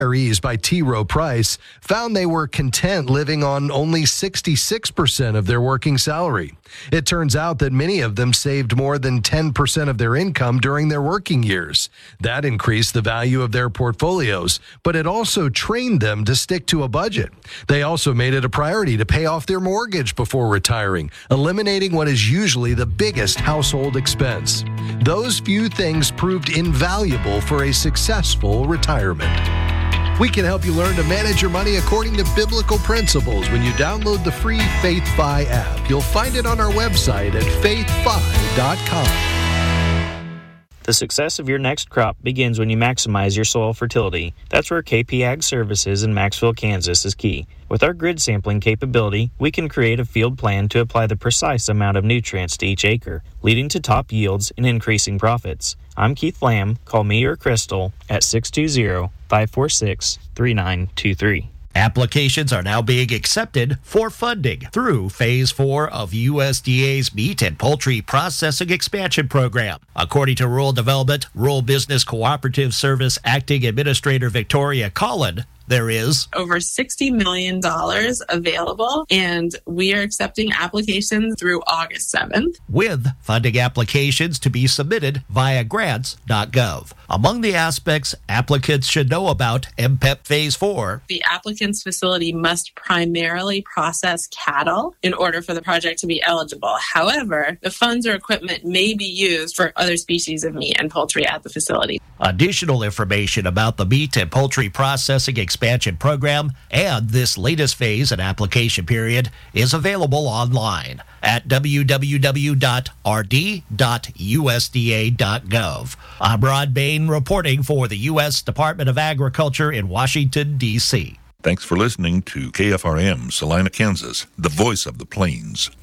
Retirees by T. Rowe Price found they were content living on only 66% of their working salary. It turns out that many of them saved more than 10% of their income during their working years. That increased the value of their portfolios, but it also trained them to stick to a budget. They also made it a priority to pay off their mortgage before retiring, eliminating what is usually the biggest household expense. Those few things proved invaluable for a successful retirement. We can help you learn to manage your money according to biblical principles when you download the free FaithFi app. You'll find it on our website at faithfi.com. The success of your next crop begins when you maximize your soil fertility. That's where KP Ag Services in Maxville, Kansas is key. With our grid sampling capability, we can create a field plan to apply the precise amount of nutrients to each acre, leading to top yields and increasing profits. I'm Keith Lamb. Call me or Crystal at 620-546-3923. Applications are now being accepted for funding through Phase 4 of USDA's Meat and Poultry Processing Expansion Program. According to Rural Development, Rural Business Cooperative Service Acting Administrator Victoria Collin, there is over $60 million available, and we are accepting applications through August 7th. With funding applications to be submitted via grants.gov. Among the aspects applicants should know about MPEP Phase 4. The applicant's facility must primarily process cattle in order for the project to be eligible. However, the funds or equipment may be used for other species of meat and poultry at the facility. Additional information about the Meat and Poultry Processing Expansion Program and this latest phase and application period is available online at www.rd.usda.gov. I'm Rod Bain reporting for the U.S. Department of Agriculture in Washington, D.C. Thanks for listening to KFRM, Salina, Kansas, the voice of the plains.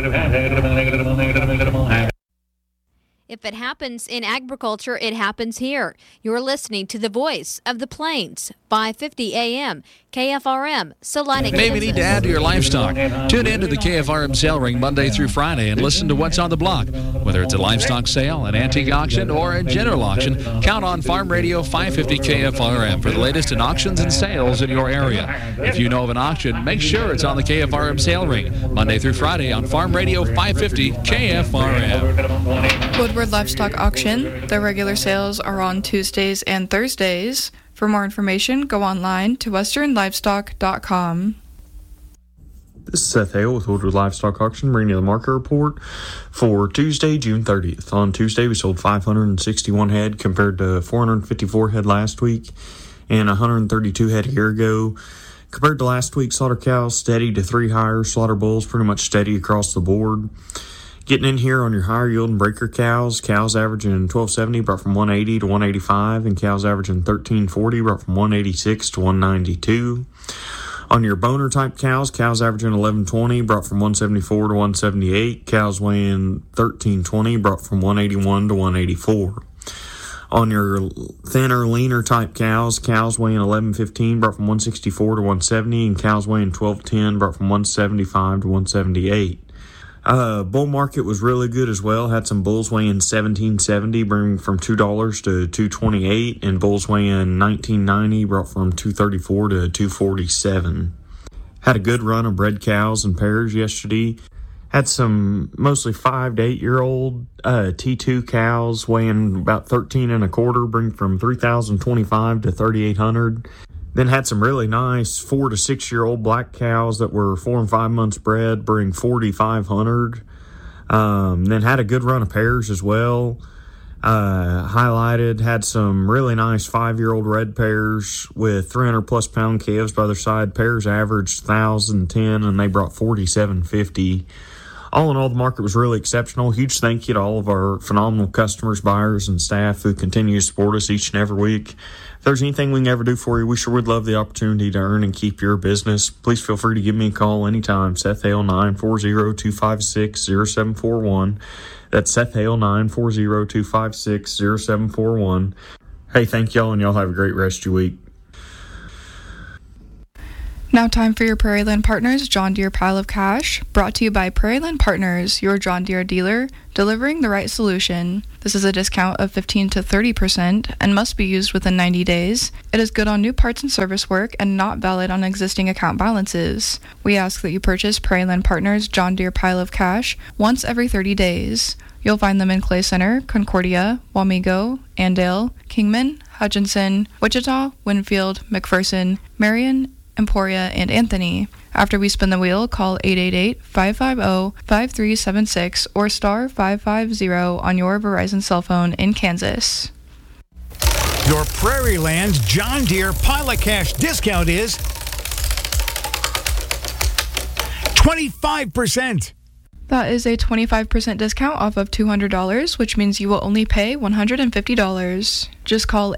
If it happens in agriculture, it happens here. You're listening to the voice of the plains, 550 AM, KFRM, Salina, Kansas. Maybe need to add to your livestock. Tune in to the KFRM Sale Ring Monday through Friday and listen to what's on the block. Whether it's a livestock sale, an antique auction, or a general auction, count on Farm Radio 550 KFRM for the latest in auctions and sales in your area. If you know of an auction, make sure it's on the KFRM Sale Ring, Monday through Friday on Farm Radio 550 KFRM. Woodward Livestock Auction. Their regular sales are on Tuesdays and Thursdays. For more information, go online to westernlivestock.com. This is Seth Hale with Woodward Livestock Auction, bringing you the market report for Tuesday, June 30th. On Tuesday, we sold 561 head compared to 454 head last week and 132 head a year ago. Compared to last week, slaughter cows steady to 3 higher, slaughter bulls pretty much steady across the board. Getting in here on your higher yielding breaker cows averaging 1270 brought from 180 to 185, and cows averaging 1340 brought from 186 to 192. On your boner type cows averaging 1120 brought from 174 to 178. Cows weighing 1320 brought from 181 to 184. On your thinner, leaner type cows weighing 1115 brought from 164 to 170, and cows weighing 1210 brought from 175 to 178. Bull market was really good as well. Had some bulls weighing 1770, bringing from $2 to $228, and bulls weighing 1990, brought from $234 to $247. Had a good run of bred cows and pairs yesterday. Had some mostly 5 to 8 year old T2 cows weighing about 13 and a quarter, bringing from 3,025 to 3,800. Then had some really nice 4 to 6 year old black cows that were 4 and 5 months bred, bring 4,500. Then had a good run of pairs as well. Highlighted, had some really nice 5 year old red pairs with 300 plus pound calves by their side. Pairs averaged 1,010 and they brought 4,750. All in all, the market was really exceptional. Huge thank you to all of our phenomenal customers, buyers, and staff who continue to support us each and every week. If there's anything we can ever do for you, we sure would love the opportunity to earn and keep your business. Please feel free to give me a call anytime. Seth Hale, 940-256-0741. That's Seth Hale, 940-256-0741. Hey, thank y'all, and y'all have a great rest of your week. Now time for your Prairieland Partners John Deere Pile of Cash, brought to you by Prairieland Partners, your John Deere dealer, delivering the right solution. This is a discount of 15 to 30% and must be used within 90 days. It is good on new parts and service work and not valid on existing account balances. We ask that you purchase Prairieland Partners John Deere Pile of Cash once every 30 days. You'll find them in Clay Center, Concordia, Wamego, Andale, Kingman, Hutchinson, Wichita, Winfield, McPherson, Marion, Emporia, and Anthony. After we spin the wheel, call 888-550-5376 or star 550 on your Verizon cell phone in Kansas. Your Prairieland John Deere Pile of Cash discount is 25%. That is a 25% discount off of $200, which means you will only pay $150. Just call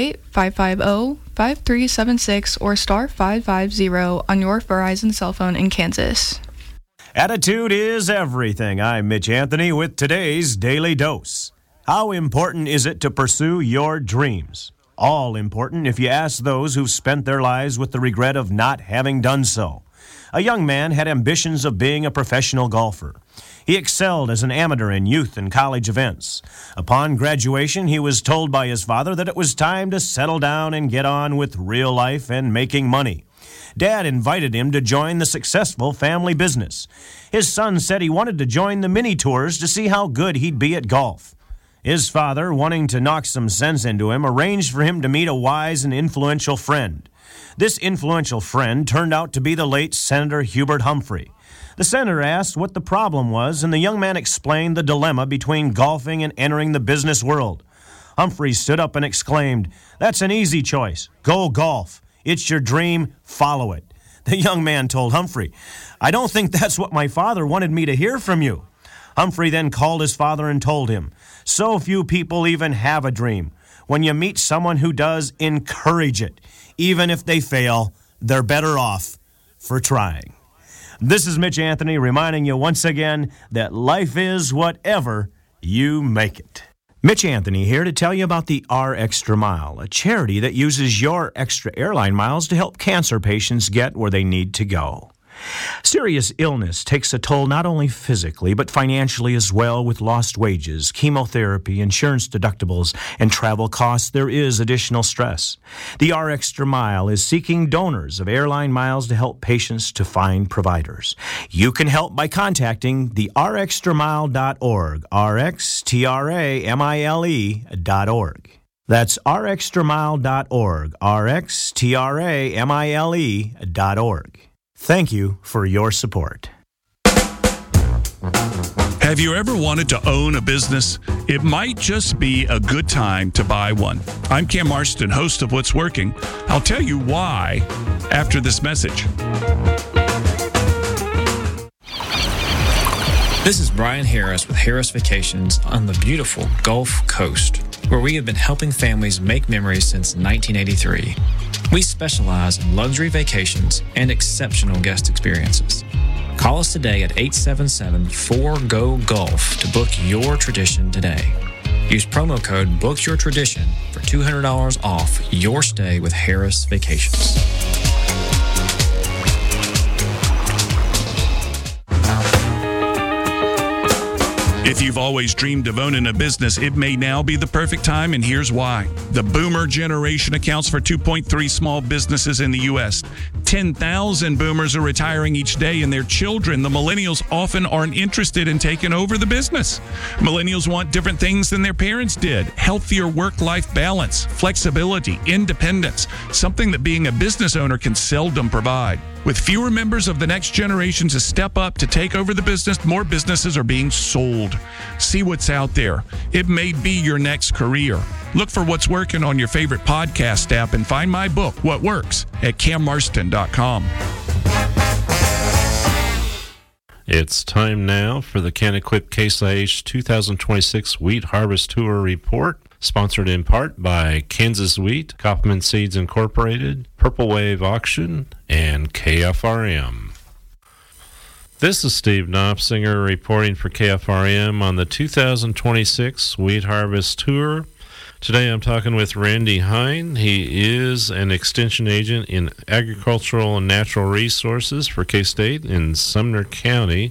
888-550-5376 or star 550 on your Verizon cell phone in Kansas. Attitude is everything. I'm Mitch Anthony with today's Daily Dose. How important is it to pursue your dreams? All important if you ask those who've spent their lives with the regret of not having done so. A young man had ambitions of being a professional golfer. He excelled as an amateur in youth and college events. Upon graduation, he was told by his father that it was time to settle down and get on with real life and making money. Dad invited him to join the successful family business. His son said he wanted to join the mini tours to see how good he'd be at golf. His father, wanting to knock some sense into him, arranged for him to meet a wise and influential friend. This influential friend turned out to be the late Senator Hubert Humphrey. The senator asked what the problem was, and the young man explained the dilemma between golfing and entering the business world. Humphrey stood up and exclaimed, "That's an easy choice. Go golf. It's your dream. Follow it." The young man told Humphrey, "I don't think that's what my father wanted me to hear from you." Humphrey then called his father and told him, "So few people even have a dream. When you meet someone who does, encourage it. Even if they fail, they're better off for trying." This is Mitch Anthony reminding you once again that life is whatever you make it. Mitch Anthony here to tell you about the R Extra Mile, a charity that uses your extra airline miles to help cancer patients get where they need to go. Serious illness takes a toll not only physically, but financially as well. With lost wages, chemotherapy, insurance deductibles, and travel costs, there is additional stress. The R Extra Mile is seeking donors of airline miles to help patients to find providers. You can help by contacting the rxtramile.org, rxtramile.org. That's rxtramile.org, rxtramile.org. Thank you for your support. Have you ever wanted to own a business? It might just be a good time to buy one. I'm Cam Marston, host of What's Working. I'll tell you why after this message. This is Brian Harris with Harris Vacations on the beautiful Gulf Coast, where we have been helping families make memories since 1983. We specialize in luxury vacations and exceptional guest experiences. Call us today at 877-4GO-GULF to book your tradition today. Use promo code BOOKYOURTRADITION for $200 off your stay with Harris Vacations. If you've always dreamed of owning a business, it may now be the perfect time, and here's why. The boomer generation accounts for 2.3 small businesses in the U.S. 10,000 boomers are retiring each day, and their children, the millennials, often aren't interested in taking over the business. Millennials want different things than their parents did. Healthier work-life balance, flexibility, independence, something that being a business owner can seldom provide. With fewer members of the next generation to step up to take over the business, more businesses are being sold. See what's out there. It may be your next career. Look for What's Working on your favorite podcast app and find my book, What Works, at cammarston.com. It's time now for the Can-Equip Case IH 2026 Wheat Harvest Tour Report, sponsored in part by Kansas Wheat, Kaufman Seeds Incorporated, Purple Wave Auction, and KFRM. This is Steve Knopsinger reporting for KFRM on the 2026 Wheat Harvest Tour. Today I'm talking with Randy Hine. He is an extension agent in agricultural and natural resources for K-State in Sumner County.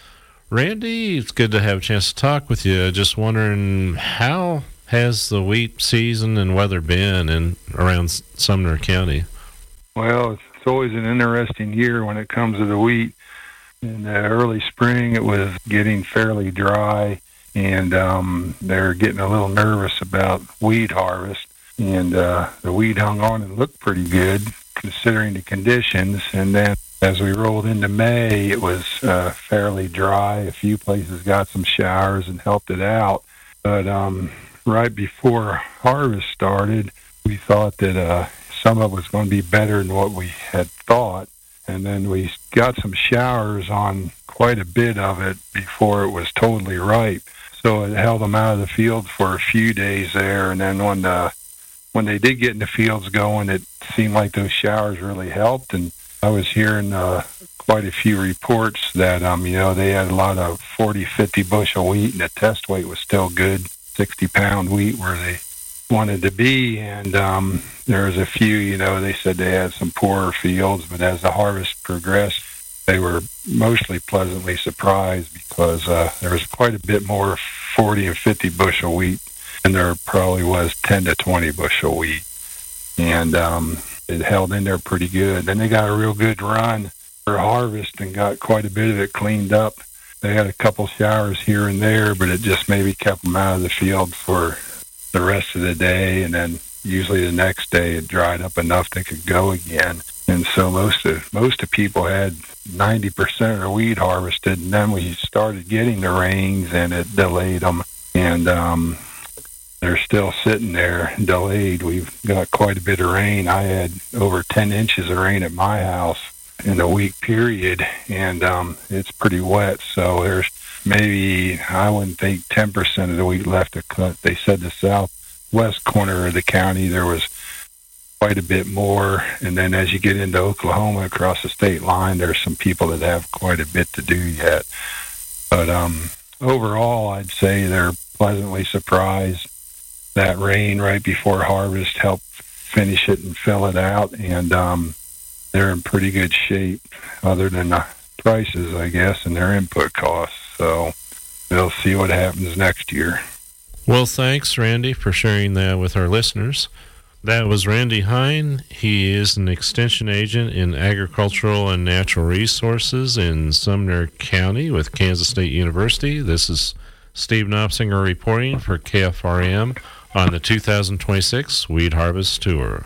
Randy, it's good to have a chance to talk with you. Just wondering, how has the wheat season and weather been around Sumner County? Well, it's always an interesting year when it comes to the wheat. In the early spring, it was getting fairly dry, and they're getting a little nervous about weed harvest. And the wheat hung on and looked pretty good considering the conditions. And then as we rolled into May, it was fairly dry. A few places got some showers and helped it out. But right before harvest started, we thought that some of it was going to be better than what we had thought. And then we got some showers on quite a bit of it before it was totally ripe. So it held them out of the field for a few days there. And then when they did get in the fields going, it seemed like those showers really helped. And I was hearing quite a few reports that, they had a lot of 40, 50 bushel wheat, and the test weight was still good, 60-pound wheat where they wanted to be. And there was a few, they said they had some poorer fields, but as the harvest progressed, they were mostly pleasantly surprised because there was quite a bit more 40 and 50 bushel wheat, and there probably was 10 to 20 bushel wheat. And it held in there pretty good. Then they got a real good run for harvest and got quite a bit of it cleaned up. They had a couple showers here and there, but it just maybe kept them out of the field for the rest of the day, and then usually the next day it dried up enough they could go again. And so most of people had 90% of their wheat harvested, and then we started getting the rains, and it delayed them. And they're still sitting there delayed. We've got quite a bit of rain. I had over 10 inches of rain at my house in a week period, and it's pretty wet. So there's maybe, I wouldn't think 10% of the wheat left to cut. They said the southwest corner of the county there was quite a bit more, and then as you get into Oklahoma across the state line, there's some people that have quite a bit to do yet. But overall, I'd say they're pleasantly surprised. That rain right before harvest helped finish it and fill it out, and they're in pretty good shape other than the prices, I guess, and their input costs. So they'll see what happens next year. Well, thanks, Randy, for sharing that with our listeners. That was Randy Hine. He is an extension agent in agricultural and natural resources in Sumner County with Kansas State University. This is Steve Knopsinger reporting for KFRM on the 2026 Wheat Harvest Tour.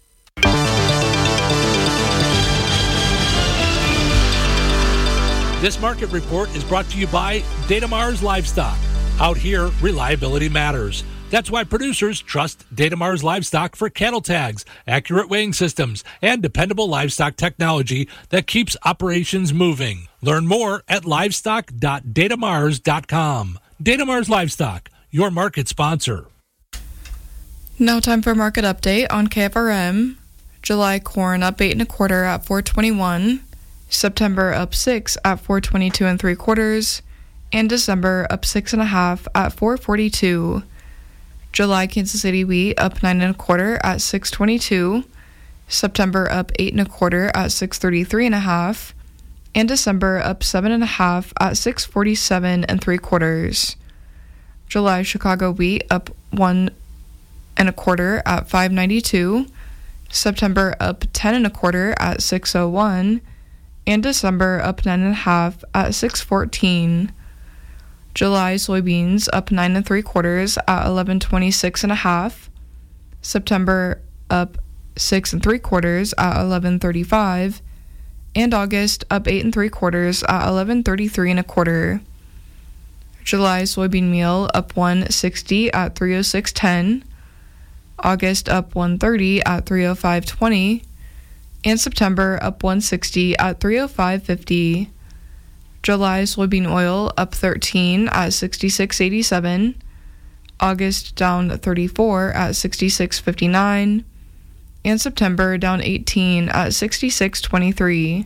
This market report is brought to you by Datamars Livestock. Out here, reliability matters. That's why producers trust Datamars Livestock for cattle tags, accurate weighing systems, and dependable livestock technology that keeps operations moving. Learn more at livestock.datamars.com. Datamars Livestock, your market sponsor. Now time for a market update on KFRM. July corn up 8 1/4 at $4.21. September up 6 at $4.22 3/4, and December up 6 1/2 at $4.42. July Kansas City wheat up 9 1/4 at $6.22. September up 8 1/4 at $6.33 1/2, and December up 7 1/2 at $6.47 3/4. July Chicago wheat up 1 1/4 at $5.92. September up 10 1/4 at $6.01. And December up 9 1/2 at $6.14. July soybeans up 9 3/4 at $11.26 1/2. September up 6 3/4 at $11.35, and August up 8 3/4 at $11.33 1/4. July soybean meal up 1.60 at $3.06.10. August up 1.30 at $3.05.20. And September up 1.60 at $3.05.50. July soybean oil up 13 at $66.87. August down 34 at $66.59. And September down 18 at $66.23.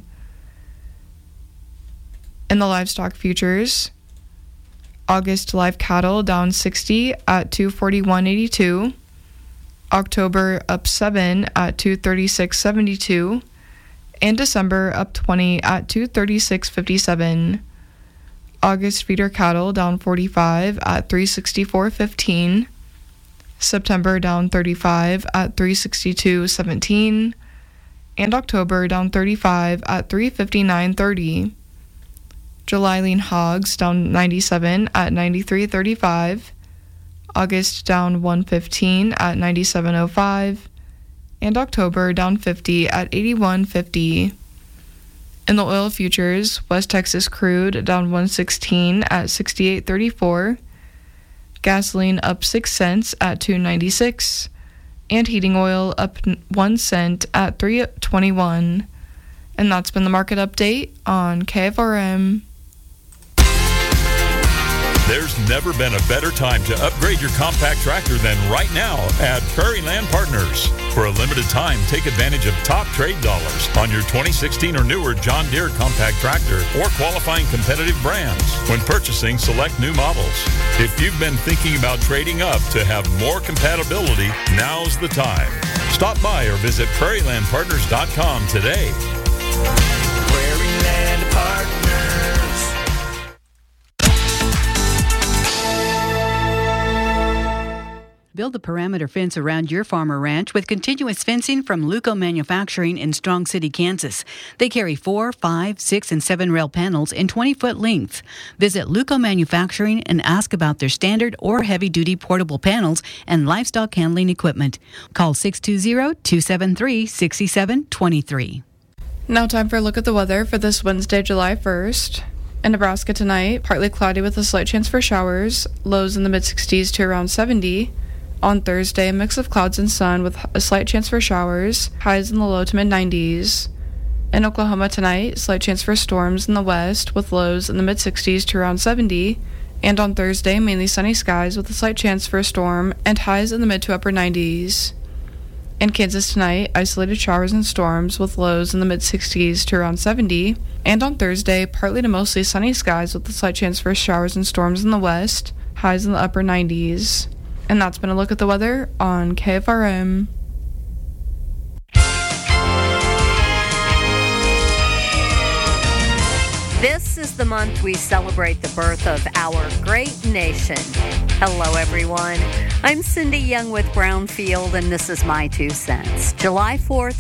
In the livestock futures, August live cattle down 60 at $241.82. October up 7 at 236.72, and December up 20 at 236.57. August feeder cattle down 45 at 364.15. September down 35 at 362.17, and October down 35 at 359.30. July lean hogs down 97 at 93.35. August down 115 at 97.05, and October down 50 at 81.50. In the oil futures, West Texas crude down 116 at 68.34, gasoline up 6 cents at 2.96, and heating oil up 1 cent at 3.21. And that's been the market update on KFRM. There's never been a better time to upgrade your compact tractor than right now at Prairie Land Partners. For a limited time, take advantage of top trade dollars on your 2016 or newer John Deere compact tractor or qualifying competitive brands when purchasing select new models. If you've been thinking about trading up to have more compatibility, now's the time. Stop by or visit prairielandpartners.com today. Prairie Land Partners. Build the perimeter fence around your farm or ranch with continuous fencing from Luco Manufacturing in Strong City, Kansas. They carry 4, 5, 6, and 7 rail panels in 20-foot length. Visit Luco Manufacturing and ask about their standard or heavy-duty portable panels and livestock handling equipment. Call 620-273-6723. Now time for a look at the weather for this Wednesday, July 1st. In Nebraska tonight, partly cloudy with a slight chance for showers, lows in the mid-60s to around 70. On Thursday, a mix of clouds and sun with a slight chance for showers, highs in the low to mid-90s. In Oklahoma tonight, slight chance for storms in the west with lows in the mid-60s to around 70. And on Thursday, mainly sunny skies with a slight chance for a storm and highs in the mid to upper 90s. In Kansas tonight, isolated showers and storms with lows in the mid-60s to around 70. And on Thursday, partly to mostly sunny skies with a slight chance for showers and storms in the west, highs in the upper 90s. And that's been a look at the weather on KFRM. This is the month we celebrate the birth of our great nation. Hello, everyone. I'm Cindy Young with Brownfield, and this is my 2 cents. July 4th,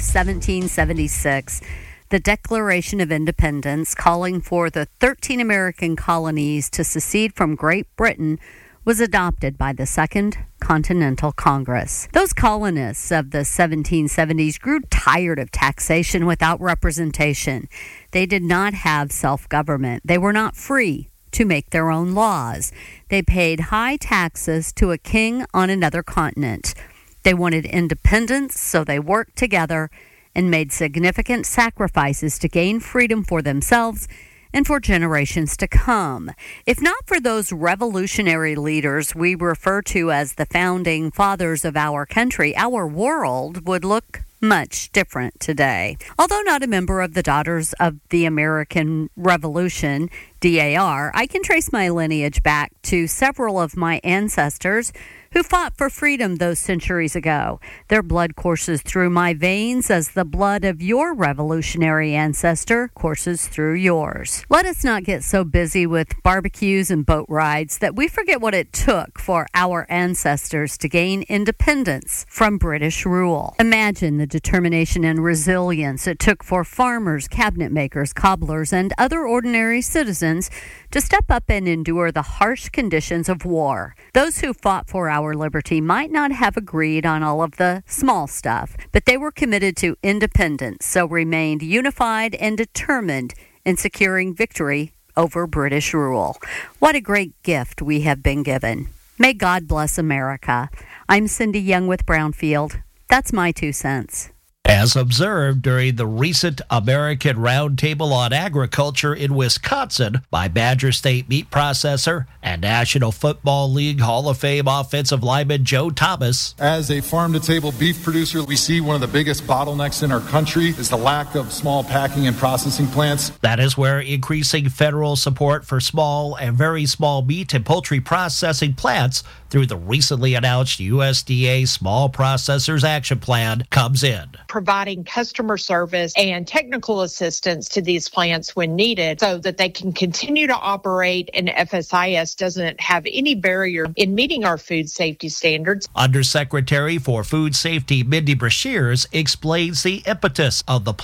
1776. The Declaration of Independence, calling for the 13 American colonies to secede from Great Britain, was adopted by the Second Continental Congress. Those colonists of the 1770s grew tired of taxation without representation. They did not have self-government. They were not free to make their own laws. They paid high taxes to a king on another continent. They wanted independence, so they worked together and made significant sacrifices to gain freedom for themselves and for generations to come. If not for those revolutionary leaders we refer to as the founding fathers of our country, our world would look much different today. Although not a member of the Daughters of the American Revolution, DAR, I can trace my lineage back to several of my ancestors who fought for freedom those centuries ago. Their blood courses through my veins as the blood of your revolutionary ancestor courses through yours. Let us not get so busy with barbecues and boat rides that we forget what it took for our ancestors to gain independence from British rule. Imagine the determination and resilience it took for farmers, cabinet makers, cobblers, and other ordinary citizens to step up and endure the harsh conditions of war. Those who fought for our liberty might not have agreed on all of the small stuff, but they were committed to independence, so remained unified and determined in securing victory over British rule. What a great gift we have been given. May God bless America. I'm Cindy Young with Brownfield. That's my 2 cents. As observed during the recent American Roundtable on Agriculture in Wisconsin by Badger State meat processor and National Football League Hall of Fame offensive lineman Joe Thomas. As a farm-to-table beef producer, we see one of the biggest bottlenecks in our country is the lack of small packing and processing plants. That is where increasing federal support for small and very small meat and poultry processing plants through the recently announced USDA Small Processors Action Plan comes in. Providing customer service and technical assistance to these plants when needed so that they can continue to operate and FSIS doesn't have any barrier in meeting our food safety standards. Undersecretary for Food Safety Mindy Brashears explains the impetus of the